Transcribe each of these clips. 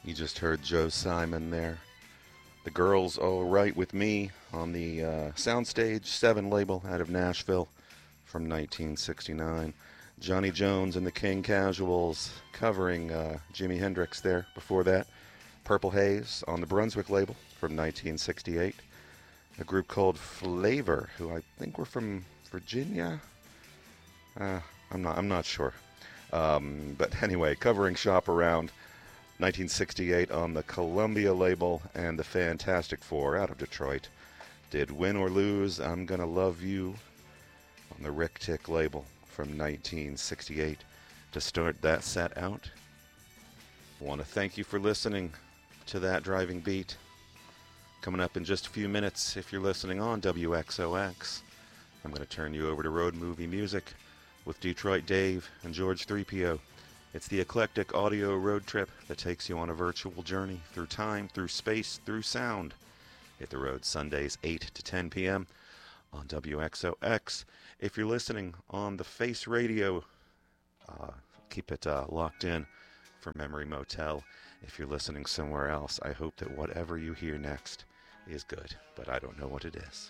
You just heard Joe Simon there. The Girls All Right With Me on the Soundstage 7 label out of Nashville from 1969. Johnny Jones and the King Casuals covering Jimi Hendrix there before that. Purple Haze on the Brunswick label from 1968. A group called Flavor, who I think were from Virginia. I'm not sure. But anyway, covering Shop Around 1968 on the Columbia label, and the Fantastic Four out of Detroit did Win or Lose, I'm Gonna Love You on the Rick Tick label from 1968 to start that set out. I want to thank you for listening to That Driving Beat. Coming up in just a few minutes, if you're listening on WXOX, I'm going to turn you over to Road Movie Music with Detroit Dave and George 3PO. It's the eclectic audio road trip that takes you on a virtual journey through time, through space, through sound. Hit the road Sundays 8 to 10 p.m. on WXOX. If you're listening on the Face Radio, keep it locked in for Memory Motel. If you're listening somewhere else, I hope that whatever you hear next is good, but I don't know what it is.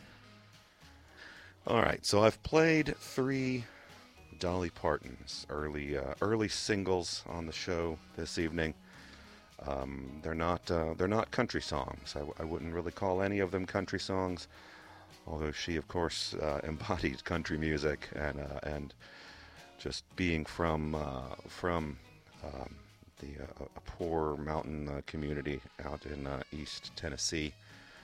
All right, so I've played 3 Dolly Parton's early singles on the show this evening. They're not country songs. I wouldn't really call any of them country songs, although she, of course, embodied country music and just being from a poor mountain community out in East Tennessee,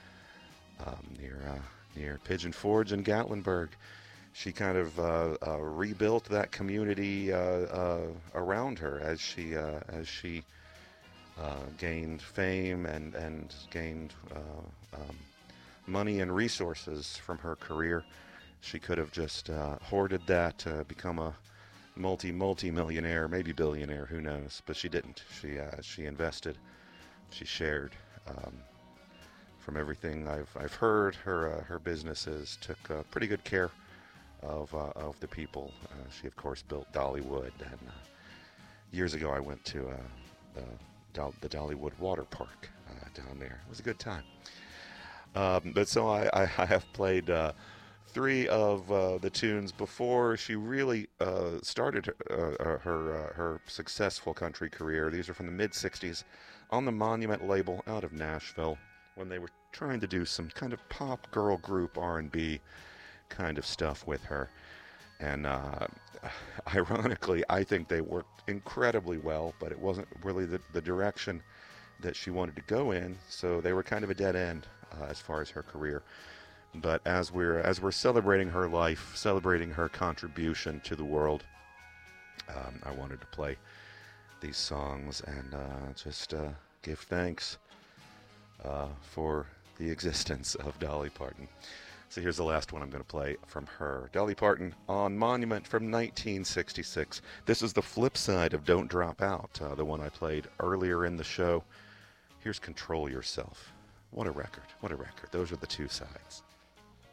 near Pigeon Forge and Gatlinburg. She kind of rebuilt that community around her as she gained fame and gained money and resources from her career. She could have just hoarded that to become a multi-millionaire, maybe billionaire, who knows? But she didn't. She invested. She shared. From everything I've heard, her businesses took pretty good care of the people. She, of course, built Dollywood, and years ago I went to the Dollywood Water Park down there. It was a good time. But so I have played 3 of the tunes before she really started her successful country career. These are from the mid-'60s on the Monument label out of Nashville, when they were trying to do some kind of pop girl group R&B kind of stuff with her. And ironically, I think they worked incredibly well, but it wasn't really the direction that she wanted to go in, so they were kind of a dead end as far as her career. But as we're celebrating her life, celebrating her contribution to the world, I wanted to play these songs and just give thanks for the existence of Dolly Parton. So here's the last one I'm going to play from her. Dolly Parton on Monument from 1966. This is the flip side of Don't Drop Out, the one I played earlier in the show. Here's Control Yourself. What a record. What a record. Those are the 2 sides.